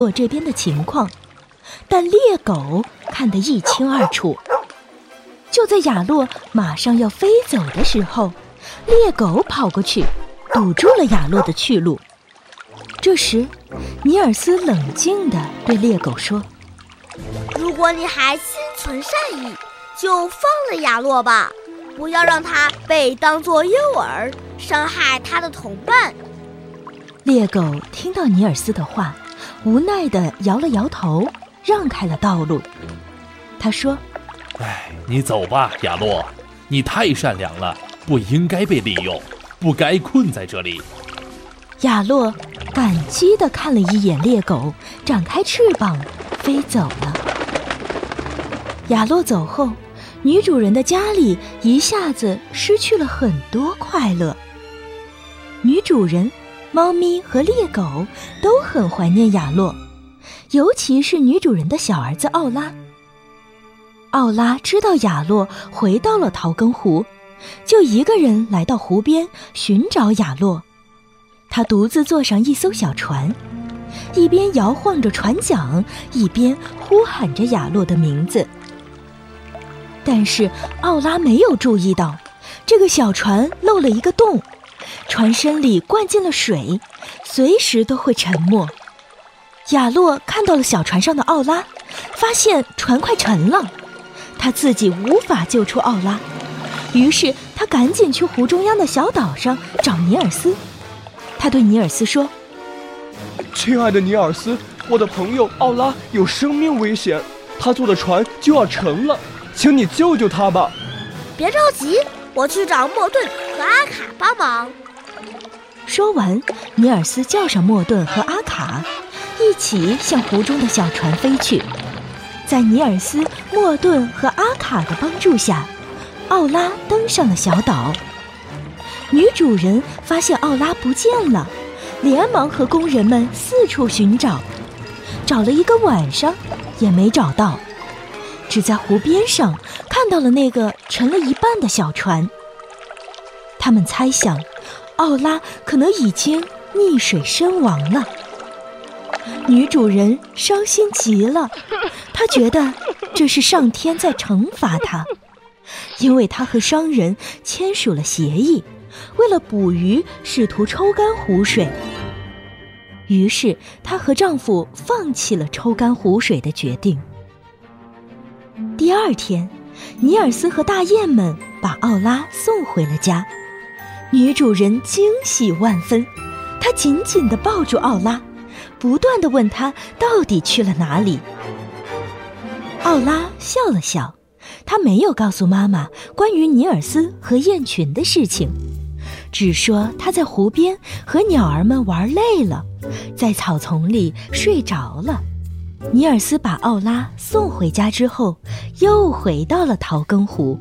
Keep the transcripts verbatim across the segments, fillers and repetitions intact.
洛这边的情况，但猎狗看得一清二楚。就在亚洛马上要飞走的时候，猎狗跑过去堵住了亚洛的去路。这时尼尔斯冷静地对猎狗说： 如果你还心存善意，就放了亚洛吧，不要让他被当作诱饵，伤害他的同伴。 猎狗听到尼尔斯的话，无奈地摇了摇头，让开了道路。他说： 哎，你走吧，亚洛，你太善良了，不应该被利用，不该困在这里。 亚洛感激地看了一眼猎狗，展开翅膀飞走了。亚洛走后，女主人的家里一下子失去了很多快乐。女主人、猫咪和猎狗都很怀念亚洛，尤其是女主人的小儿子奥拉。奥拉知道亚洛回到了桃根湖，就一个人来到湖边寻找亚洛。他独自坐上一艘小船，一边摇晃着船桨，一边呼喊着亚洛的名字。但是奥拉没有注意到，这个小船漏了一个洞，船身里灌进了水，随时都会沉没。亚洛看到了小船上的奥拉，发现船快沉了，他自己无法救出奥拉，于是他赶紧去湖中央的小岛上找尼尔斯。他对尼尔斯说： 亲爱的尼尔斯，我的朋友奥拉有生命危险，他坐的船就要沉了，请你救救他吧。 别着急，我去找莫顿和阿卡帮忙。 说完，尼尔斯叫上莫顿和阿卡，一起向湖中的小船飞去。在尼尔斯、莫顿和阿卡的帮助下，奥拉登上了小岛。女主人发现奥拉不见了，连忙和工人们四处寻找，找了一个晚上也没找到，只在湖边上看到了那个沉了一半的小船。他们猜想奥拉可能已经溺水身亡了。女主人伤心极了，她觉得这是上天在惩罚她，因为她和商人签署了协议，为了捕鱼试图抽干湖水。于是她和丈夫放弃了抽干湖水的决定。第二天，尼尔斯和大雁们把奥拉送回了家。女主人惊喜万分，她紧紧地抱住奥拉，不断地问他到底去了哪里。奥拉笑了笑，他没有告诉妈妈关于尼尔斯和雁群的事情，只说他在湖边和鸟儿们玩累了，在草丛里睡着了。尼尔斯把奥拉送回家之后，又回到了桃根湖。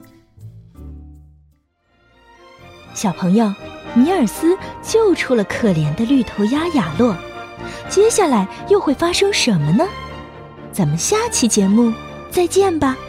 小朋友，尼尔斯救出了可怜的绿头鸭亚洛，接下来又会发生什么呢？咱们下期节目再见吧。